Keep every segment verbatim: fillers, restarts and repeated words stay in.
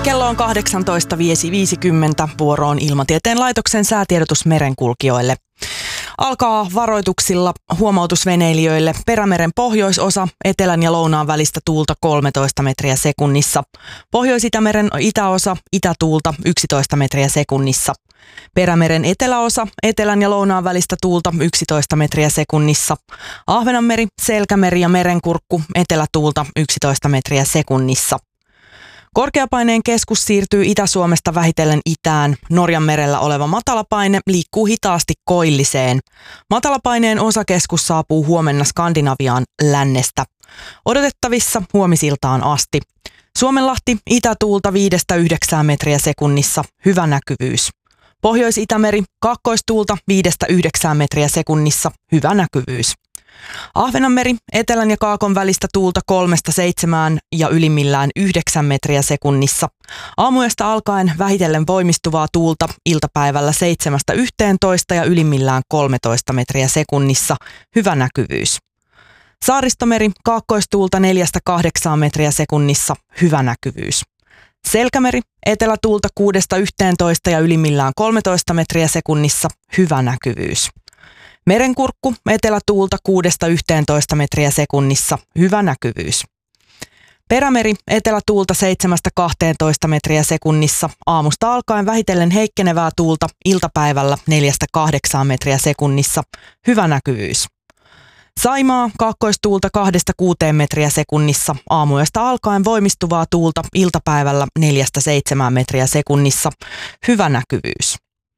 Kello on kahdeksantoista viisikymmentä, vuoroon Ilmatieteen laitoksen säätiedotus merenkulkijoille. Alkaa varoituksilla huomautusveneilijöille Perämeren pohjoisosa, etelän ja lounaan välistä tuulta kolmetoista metriä sekunnissa. Pohjois-Itämeren itäosa, itätuulta yksitoista metriä sekunnissa. Perämeren eteläosa, etelän ja lounaan välistä tuulta yksitoista metriä sekunnissa. Ahvenanmeri, Selkämeri ja Merenkurkku, etelätuulta yksitoista metriä sekunnissa. Korkeapaineen keskus siirtyy Itä-Suomesta vähitellen itään. Norjan merellä oleva matalapaine liikkuu hitaasti koilliseen. Matalapaineen osakeskus saapuu huomenna Skandinaviaan lännestä. Odotettavissa huomisiltaan asti. Suomenlahti, itätuulta viidestä yhdeksään metriä sekunnissa, hyvä näkyvyys. Pohjois-Itämeri, kaakkoistuulta viidestä yhdeksään metriä sekunnissa, hyvä näkyvyys. Ahvenanmeri, etelän ja kaakon välistä tuulta kolmesta seitsemään ja ylimmillään yhdeksän metriä sekunnissa. Aamuyöstä alkaen vähitellen voimistuvaa tuulta, iltapäivällä seitsemästä yhteentoista ja ylimmillään kolmetoista metriä sekunnissa, hyvä näkyvyys. Saaristomeri, kaakkoistuulta neljästä kahdeksaan metriä sekunnissa, hyvä näkyvyys. Selkämeri, etelätuulta kuudesta yhteentoista ja ylimmillään kolmetoista metriä sekunnissa, hyvä näkyvyys. Merenkurkku, etelätuulta kuudesta yhteentoista metriä sekunnissa, hyvä näkyvyys. Perämeri, etelätuulta seitsemästä kahteentoista metriä sekunnissa, aamusta alkaen vähitellen heikkenevää tuulta, iltapäivällä neljästä kahdeksaan metriä sekunnissa, hyvä näkyvyys. Saimaa, kaakkoistuulta kahdesta kuuteen metriä sekunnissa, aamuyöstä alkaen voimistuvaa tuulta, iltapäivällä neljästä seitsemään metriä sekunnissa, hyvä näkyvyys.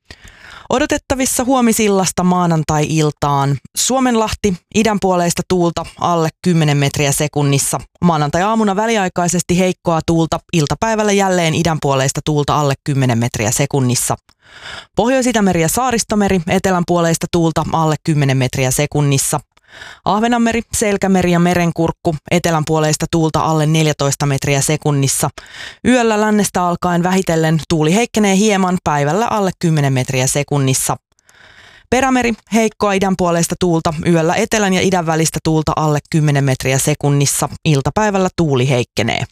Odotettavissa huomisillasta maanantai-iltaan. Suomenlahti, idänpuoleista tuulta alle kymmenen metriä sekunnissa. Maanantai-aamuna väliaikaisesti heikkoa tuulta, iltapäivällä jälleen idänpuoleista tuulta alle kymmenen metriä sekunnissa. Pohjois-Itämeri ja Saaristomeri, etelänpuoleista tuulta alle kymmenen metriä sekunnissa. Ahvenanmeri, Selkämeri ja Merenkurkku, etelänpuoleista tuulta alle neljätoista metriä sekunnissa. Yöllä lännestä alkaen vähitellen tuuli heikkenee hieman, päivällä alle kymmenen metriä sekunnissa. Perämeri, heikkoa idänpuoleista tuulta, yöllä etelän ja idän välistä tuulta alle kymmenen metriä sekunnissa. Iltapäivällä tuuli heikkenee.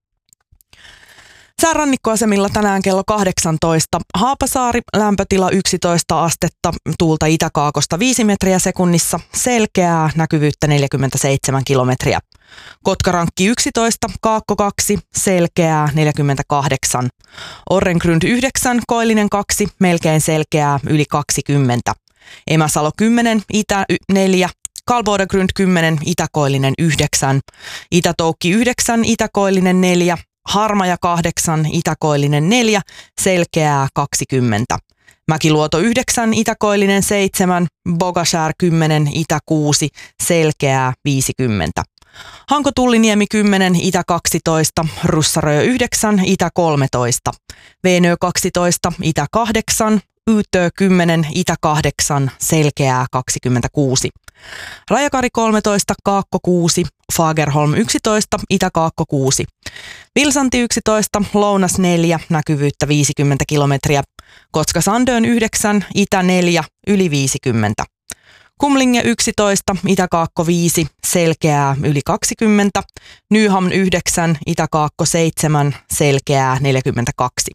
Säärannikkoasemilla tänään kello kahdeksantoista. Haapasaari, lämpötila yksitoista astetta, tuulta itäkaakosta viisi metriä sekunnissa, selkeää, näkyvyyttä neljäkymmentäseitsemän kilometriä. Kotkarankki yksitoista, Kaakko kaksi, selkeää, neljäkymmentäkahdeksan. Orrengrund yhdeksän, Koillinen kaksi, melkein selkeää, yli kaksikymmentä. Emäsalo kymmenen, Itä neljä, Kalbodagrund kymmenen, Itäkoillinen yhdeksän. Itätoukki yhdeksän, Itäkoillinen neljä. Harmaja kahdeksan, Itäkoillinen neljä, selkeää kaksikymmentä. Mäkiluoto yhdeksän, Itäkoillinen seitsemän, Bogaskär kymmenen, Itä kuusi, selkeää viisikymmentä. Hanko-Tulliniemi kymmenen, Itä kaksitoista, Russarö yhdeksän, Itä kolmetoista. Veenö kaksitoista, Itä kahdeksan, Yytö kymmenen, Itä kahdeksan, selkeää kaksikymmentäkuusi. Rajakari kolmetoista, Kaakko kuusi, Fagerholm yksitoista, Itä-Kaakko kuusi. Vilsanti yksitoista, Lounas neljä, näkyvyyttä viisikymmentä kilometriä. Kotka-Sandön yhdeksän, Itä neljä, yli viisikymmentä. Kumlinge yksitoista, Itä-Kaakko viisi, selkeää yli kaksikymmentä. Nyhamn yhdeksän, Itä-Kaakko seitsemän, selkeää neljäkymmentäkaksi.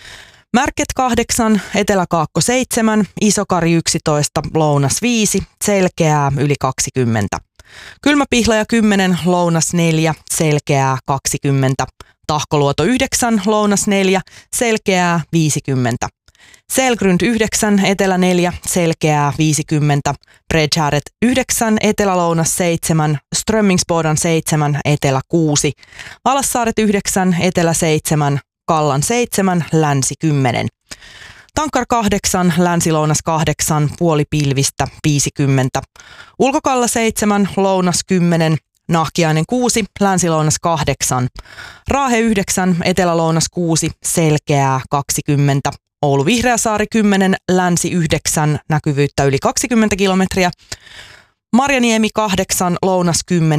Märket kahdeksan, Etelä-Kaakko seitsemän, Isokari yksitoista, Lounas viisi, selkeää yli kaksikymmentä. Kylmäpihlaja kymmenen, Lounas neljä, selkeää kaksikymmentä. Tahkoluoto yhdeksän, Lounas neljä, selkeää viisikymmentä. Selgrund yhdeksän, Etelä neljä, selkeää viisikymmentä. Bredshäret yhdeksän, Etelä-Lounas seitsemän, Strömmingsbodan seitsemän, Etelä kuusi. Valassaaret yhdeksän, Etelä seitsemän, Kallan seitsemän, Länsi kymmenen. Tankkar kahdeksan, Länsi-Lounas kahdeksan, puoli pilvistä viisikymmentä. Ulkokalla seitsemän, Lounas kymmenen, Nahkiainen kuusi, Länsi-Lounas kahdeksan. Raahe yhdeksän, Etelä-Lounas kuusi, selkeää kaksikymmentä. Oulu Vihreäsaari kymmenen, Länsi yhdeksän, näkyvyyttä yli kaksikymmentä kilometriä. Marjaniemi kahdeksan, Lounas kymmenen.